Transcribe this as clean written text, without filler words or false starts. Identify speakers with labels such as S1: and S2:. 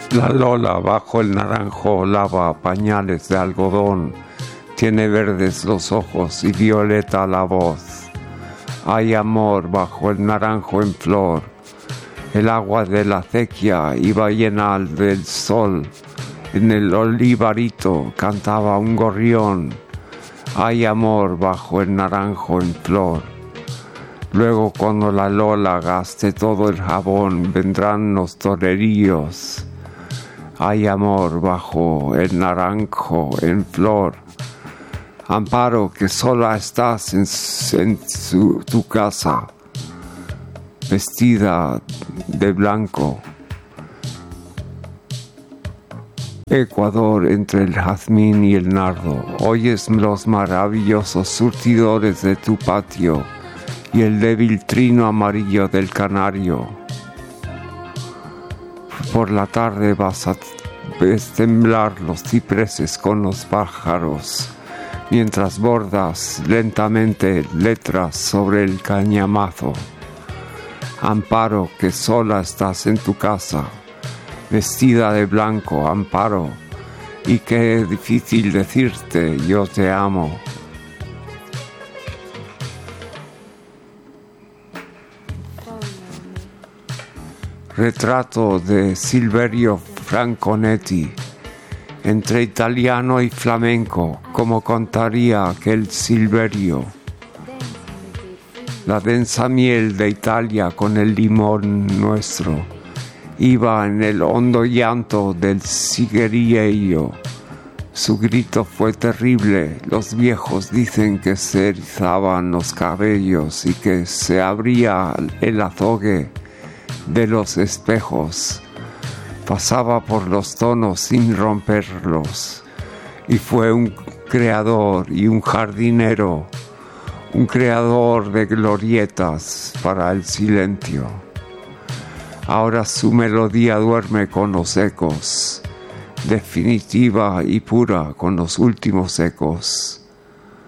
S1: La Lola bajo el naranjo lava pañales de algodón, tiene verdes los ojos y violeta la voz. Hay amor bajo el naranjo en flor, el agua de la acequia iba llena del sol, en el olivarito cantaba un gorrión. Hay amor bajo el naranjo en flor. Luego cuando la Lola gaste todo el jabón, vendrán los toreríos. Hay amor bajo el naranjo en flor. Amparo, que sola estás en tu casa, vestida de blanco. Ecuador entre el jazmín y el nardo, oyes los maravillosos surtidores de tu patio y el débil trino amarillo del canario. Por la tarde ves temblar los cipreses con los pájaros, mientras bordas lentamente letras sobre el cañamazo. Amparo, que sola estás en tu casa, vestida de blanco, Amparo, y qué difícil decirte yo te amo. Retrato de Silverio Franconetti, entre italiano y flamenco, como contaría aquel Silverio. La densa miel de Italia con el limón nuestro iba en el hondo llanto del ciguerillero. Su grito fue terrible, los viejos dicen que se erizaban los cabellos y que se abría el azogue de los espejos. Pasaba por los tonos sin romperlos y fue un creador y un jardinero, un creador de glorietas para el silencio. Ahora su melodía duerme con los ecos, definitiva y pura con los últimos ecos.